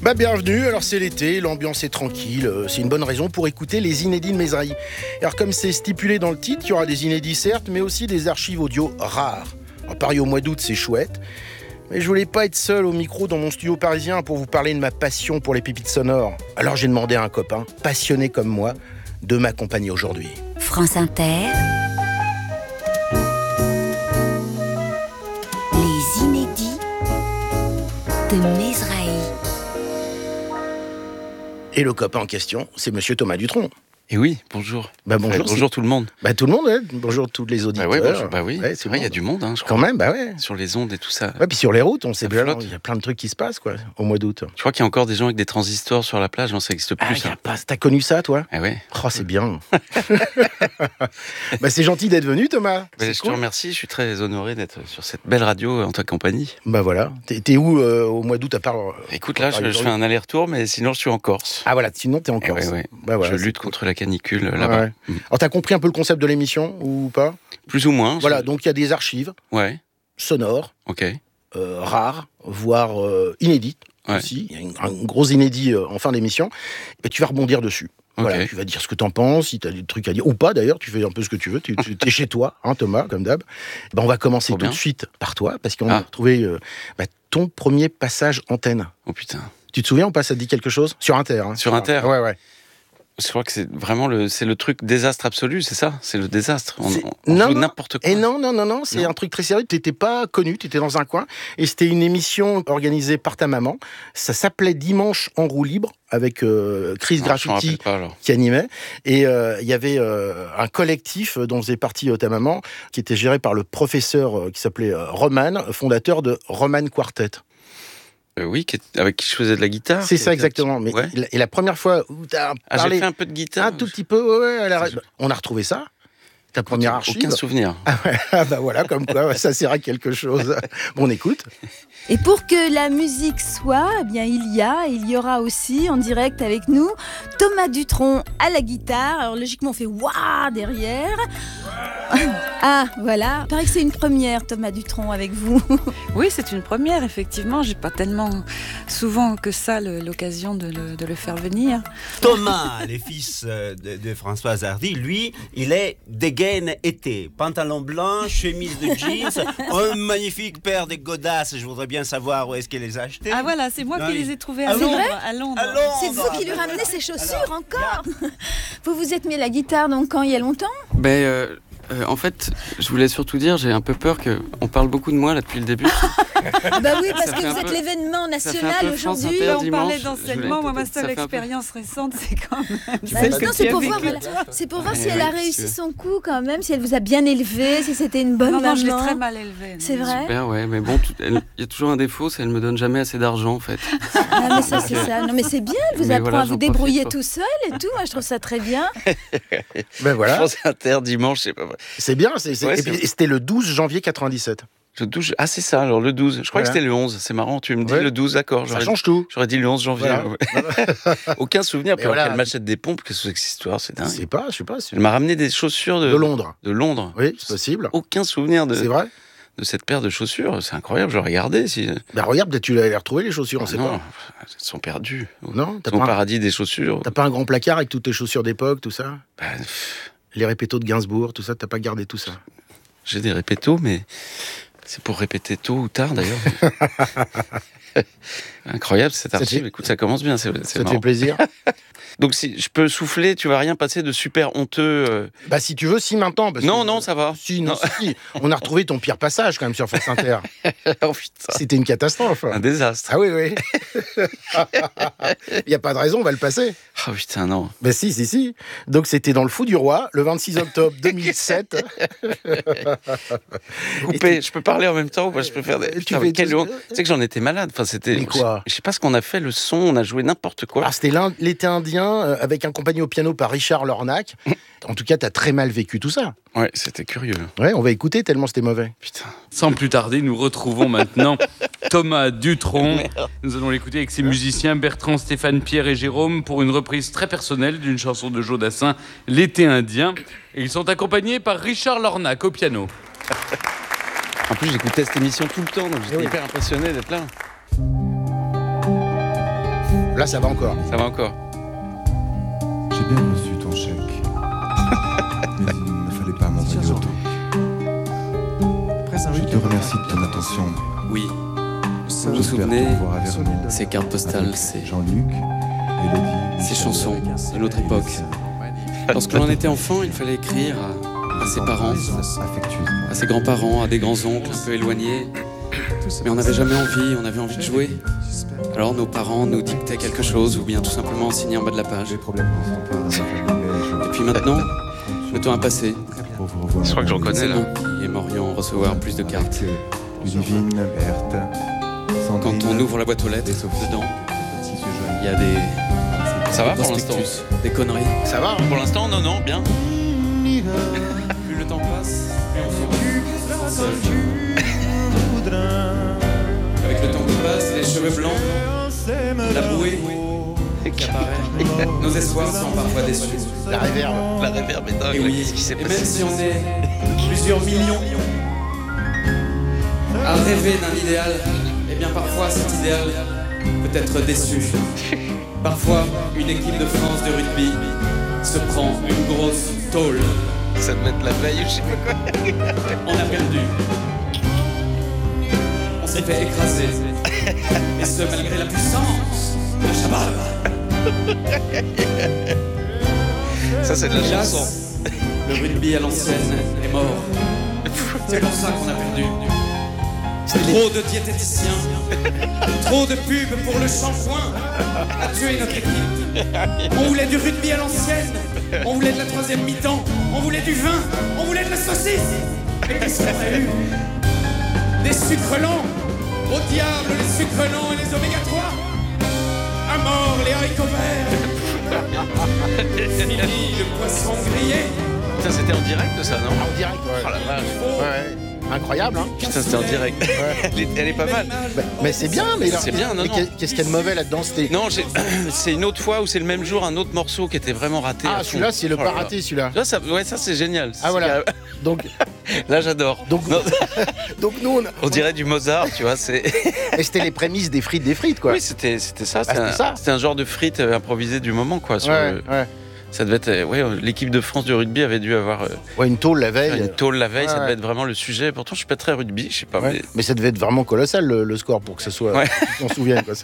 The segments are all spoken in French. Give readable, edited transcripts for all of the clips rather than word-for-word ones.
Bienvenue, alors c'est l'été, l'ambiance est tranquille, c'est une bonne raison pour écouter les inédits de Mézrahi. Alors comme c'est stipulé dans le titre, il y aura des inédits certes, mais aussi des archives audio rares. À Paris au mois d'août, c'est chouette, mais je voulais pas être seul au micro dans mon studio parisien pour vous parler de ma passion pour les pépites sonores. Alors j'ai demandé à un copain, passionné comme moi, de m'accompagner aujourd'hui. France Inter, les inédits de Mézrahi. Et le copain en question, c'est monsieur Thomas Dutronc. Et oui, bonjour. Bonjour. Bonjour tout le monde. Tout le monde, ouais. Bonjour tous les auditeurs. Oui, Ouais, c'est vrai, il y a du monde, je crois. Quand même, ouais. Sur les ondes et tout ça. Ouais, puis sur les routes, on sait bien, flotte. il y a plein de trucs qui se passent, quoi, au mois d'août. Je crois qu'il y a encore des gens avec des transistors sur la plage, ça n'existe plus, ça. T'as connu ça, toi? Ah ouais. Oh, c'est bien. C'est gentil d'être venu, Thomas. Je te remercie, je suis très honoré d'être sur cette belle radio en ta compagnie. Voilà. T'es où au mois d'août à part... Écoute, là, je fais un aller-retour, mais sinon, je suis en Corse. Ah voilà, sinon t'es en Corse. Ouais. Voilà, je lutte contre la canicule là-bas. Ouais. Alors, t'as compris un peu le concept de l'émission, ou pas? Plus ou moins. Voilà, donc il y a des archives sonores, ok. rares, voire inédites aussi. Il y a un gros inédit en fin d'émission. Et tu vas rebondir dessus. Voilà, tu vas dire ce que t'en penses, si t'as des trucs à dire, ou pas d'ailleurs, tu fais un peu ce que tu veux, t'es chez toi, Thomas, comme d'hab. On va commencer tout de suite par toi, parce qu'on a retrouvé ton premier passage antenne. Oh putain. Tu te souviens, ça te dit quelque chose? Sur Inter. Sur Inter. Ouais. Je crois que c'est vraiment le truc désastre absolu, c'est ça? C'est le désastre. On joue n'importe quoi. Et non, c'est un truc très sérieux. T'étais pas connu, t'étais dans un coin. Et c'était une émission organisée par ta maman. Ça s'appelait Dimanche en roue libre, avec Chris Graffiti qui animait. Et il y avait un collectif dont faisait partie ta maman, qui était géré par le professeur qui s'appelait Roman, fondateur de Roman Quartet. Oui, avec qui je faisais de la guitare. C'est ça, exactement. Mais et la première fois où tu as parlé... j'ai fait un peu de guitare. Un tout petit peu, on a retrouvé ça. Ta première archive. Aucun souvenir. Voilà, comme quoi, ça sert à quelque chose. Bon, on écoute. Et pour que la musique soit, il y aura aussi en direct avec nous Thomas Dutronc à la guitare. Alors logiquement, on fait waouh derrière. Voilà. Il paraît que c'est une première, Thomas Dutronc, avec vous. Oui, c'est une première, effectivement. J'ai pas tellement souvent que ça l'occasion de le faire venir. Thomas, le fils de Françoise Hardy, lui, il est dégaine été. Pantalon blanc, chemise de jeans, une magnifique paire de godasses. Je voudrais bien savoir où est-ce qu'il les a achetées. Ah voilà, c'est moi qui les ai trouvées à Londres. C'est vous qui lui ramenez ses chaussures encore. Vous vous êtes mis à la guitare donc quand il y a longtemps? En fait, je voulais surtout dire, j'ai un peu peur qu'on parle beaucoup de moi là depuis le début. Oui, parce que vous êtes l'événement national aujourd'hui. On parlait d'enseignement, moi ma seule expérience récente, c'est quand même... c'est pour voir si elle a réussi son coup quand même, si elle vous a bien élevé, si c'était une bonne maman. Non, je l'ai très mal élevée. C'est vrai? Super, ouais, mais bon, il y a toujours un défaut, c'est qu'elle me donne jamais assez d'argent en fait. Mais ça, c'est ça. Non, mais c'est bien, elle vous apprend à vous débrouiller tout seul et tout. Moi, je trouve ça très bien. Voilà. France Inter, dimanche, c'est pas vrai. C'est bien, et puis, c'était le 12 janvier 97. Le 12, c'est ça, alors le 12. Je crois que c'était le 11, c'est marrant, tu me dis le 12, d'accord. Ça change tout. J'aurais dit le 11 janvier. Voilà. Aucun souvenir, puis elle m'achète des pompes, qu'est-ce que c'est que cette histoire, c'est dingue. Je sais pas. Elle m'a ramené des chaussures de Londres. De Londres. Oui, c'est possible. Aucun souvenir C'est vrai de cette paire de chaussures, c'est incroyable, je regardais. Regarde, peut-être tu l'as retrouvé les chaussures, on sait pas. Elles sont perdues. Non, t'as pas paradis des chaussures. T'as pas un grand placard avec toutes tes chaussures d'époque, tout ça? Les répétos de Gainsbourg, tout ça, t'as pas gardé tout ça? J'ai des répétos, mais c'est pour répéter tôt ou tard d'ailleurs. Incroyable cette archive, écoute, ça commence bien, c'est ça te fait plaisir. Donc si je peux souffler, tu vas rien passer de super honteux. Si tu veux, si maintenant. Non, ça va. Si. On a retrouvé ton pire passage quand même sur France Inter. Oh putain. C'était une catastrophe. Un désastre. Ah oui. Il n'y a pas de raison, on va le passer. Oh putain, non. Si. Donc c'était dans le Fou du Roi, le 26 octobre 2007. Coupé, je peux parler en même temps ou pas? Je peux faire des... Tu sais que j'en étais malade. Enfin, c'était... Mais quoi? Je sais pas ce qu'on a fait, le son, on a joué n'importe quoi. Alors c'était l'été indien, avec accompagné au piano par Richard Lornac. En tout cas, t'as très mal vécu tout ça. Ouais, c'était curieux. Ouais, on va écouter tellement c'était mauvais. Putain. Sans plus tarder, nous retrouvons maintenant Thomas Dutronc. Nous allons l'écouter avec ses musiciens Bertrand, Stéphane, Pierre et Jérôme pour une reprise très personnelle d'une chanson de Joe Dassin, L'été indien. Et ils sont accompagnés par Richard Lornac au piano. En plus, j'écoutais cette émission tout le temps, donc j'étais hyper impressionné d'être là. Là, ça va encore. Ça va encore. J'ai bien reçu ton chèque. Mais il ne fallait pas m'envoyer autant. Je te remercie de ton attention. Oui. Vous vous souvenez, ces cartes postales, ces Jean-Luc, Élodie, ces chansons de notre époque. Lorsque l'on était enfant, il fallait écrire à ses parents, à ses grands-parents, à des grands-oncles un peu éloignés. Mais on n'avait jamais envie, on avait envie de jouer. Alors nos parents nous dictaient quelque chose ou bien tout simplement signaient en bas de la page. Et puis maintenant, le temps a passé. Je crois que j'en connais là. Nous aimerions recevoir plus de cartes. Ludivine, Berthe, Quand on ouvre la boîte aux lettres, dedans, il y a des... Ça va pour l'instant? prospectus, des conneries. Ça va, hein. Pour l'instant, non, bien. Plus le temps passe, plus on se retrouve seul. Avec le temps qui passe, les cheveux blancs, la bouée qui apparaît, nos espoirs sont parfois déçus. La réverbe. La réverbe est dingue. Et oui, Qu'est-ce qui s'est et passé? même si on est plusieurs millions à rêver d'un idéal, eh bien parfois cet idéal peut être déçu. Parfois, une équipe de France de rugby se prend une grosse tôle. Ça devait être la veille, je sais pas quoi. On a perdu. On s'est fait écraser. Et ce, malgré la puissance de Shabab. Ça, c'est de la Hélas, chanson. le rugby à l'ancienne est mort. C'est pour ça qu'on a perdu. Trop de diététiciens, trop de pubs pour le shampoing a tué notre équipe. On voulait du rugby à l'ancienne, on voulait de la troisième mi-temps, on voulait du vin, on voulait de la saucisse. Mais qu'est-ce qu'on a eu? Des sucres lents, au diable les sucres lents et les oméga 3. À mort les haricots verts. Fini le poisson grillé. Putain, c'était en direct ça, non? En direct, ouais. Oh la vache. Ouais. Incroyable, hein. Putain, c'était en direct. Elle est pas mal. Mais c'est bien, mais C'est bien, non, mais non. Qu'est-ce qu'il y a de mauvais là-dedans? Non, c'est une autre fois où c'est le même jour, un autre morceau qui était vraiment raté. Ah, à fond. celui-là, c'est le Oh là pas là. raté, celui-là. Là, ça c'est génial. Ah, voilà. Donc, Là, j'adore. donc nous, On dirait du Mozart, tu vois. et c'était les prémices des frites, quoi. Oui, c'était ça. c'était ça. C'était un genre de frites improvisé du moment, quoi. Sur Ouais, le- ouais. Ça devait être. Ouais, l'équipe de France de rugby avait dû avoir Ouais, une tôle la veille. une tôle la veille. Ouais, Ça devait ouais. être vraiment le sujet. Pourtant, je suis pas très rugby, je sais pas. Ouais. Mais... Mais ça devait être vraiment colossal le score pour que ce soit. Ouais. On s'en souvienne, quoi.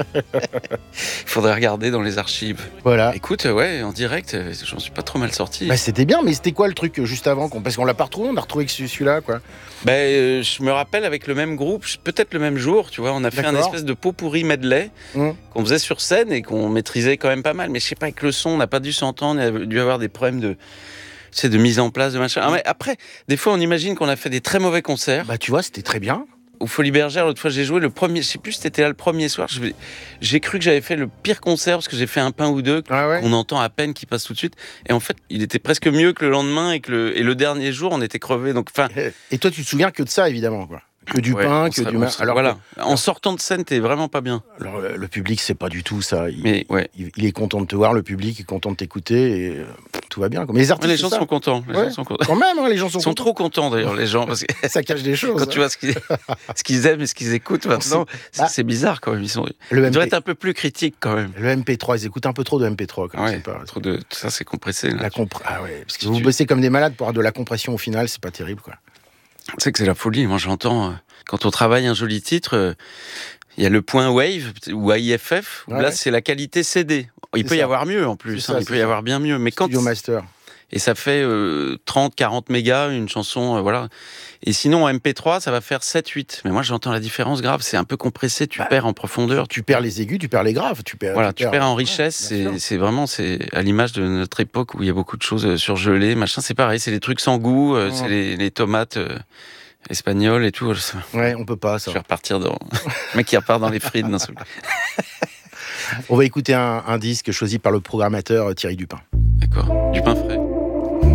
Il faudrait regarder dans les archives. Voilà. Écoute, ouais, en direct, j'en suis pas trop mal sorti. Bah, c'était bien, mais c'était quoi le truc juste avant parce qu'on l'a pas retrouvé, on a retrouvé que celui-là, quoi. Je me rappelle avec le même groupe, peut-être le même jour, tu vois, on a fait un D'accord. espèce de pot pourri medley Mmh. qu'on faisait sur scène et qu'on maîtrisait quand même pas mal. Mais je sais pas, avec le son, on n'a pas dû s'entendre, il y a dû avoir des problèmes de mise en place, de machin. Ah, mais après, des fois, on imagine qu'on a fait des très mauvais concerts. Bah, tu vois, c'était très bien. Au Folies Bergères, l'autre fois, j'ai joué le premier, je sais plus si c'était là le premier soir. J'ai cru que j'avais fait le pire concert parce que j'ai fait un pain ou deux Ah ouais. qu'on entend à peine, qui passe tout de suite. Et en fait, il était presque mieux que le lendemain et le dernier jour, on était crevés. Donc, enfin. Et toi, tu te souviens que de ça, évidemment, quoi. Que du Ouais, pain, on que serait- du on mar. serait- Alors, voilà. En sortant de scène, t'es vraiment pas bien. alors, le public, c'est pas du tout ça. Mais ouais. Il est content de te voir, le public est content de t'écouter, et tout va bien, quoi. Mais les artistes, Les gens c'est ça. sont contents. Les Ouais. gens sont contents. Quand même, hein, les gens sont Ils sont contents. trop contents d'ailleurs, les gens, parce que Ça cache des choses. quand tu vois ce qu'ils aiment et ce qu'ils écoutent maintenant, Ah. c'est bizarre quand même. Le Ils devraient MP... être un peu plus critiques quand même. le MP3, ils écoutent un peu trop de MP3. Quand même, Ouais, c'est pas... trop de tout ça, c'est compressé. Là. Ah ouais, parce que Si vous tu- bossez comme des malades pour avoir de la compression au final, c'est pas terrible, quoi. Tu sais que c'est la folie. Moi, j'entends quand on travaille un joli titre. Il y a le point Wave ou AIFF, où Ouais, là, ouais. c'est la qualité CD. Il C'est peut y ça. avoir mieux en plus, C'est ça, il c'est peut y ça. avoir bien mieux. Mais quand Studio Master. et ça fait 30, 40 mégas, une chanson, voilà. Et sinon, en MP3, ça va faire 7, 8. Mais moi, j'entends la différence grave. C'est un peu compressé, tu perds en profondeur. Tu perds les aigus, tu perds les graves, tu perds. Voilà, tu perds en richesse. Ouais, bien sûr. C'est vraiment, c'est à l'image de notre époque où il y a beaucoup de choses surgelées, machin. C'est pareil, c'est les trucs sans goût, c'est les tomates espagnoles et tout. Ouais, on peut pas, ça. Je vais repartir dans. Le mec qui repart dans les frites d'un seul coup. On va écouter un disque choisi par le programmateur Thierry Dupin. D'accord. Du pain frais.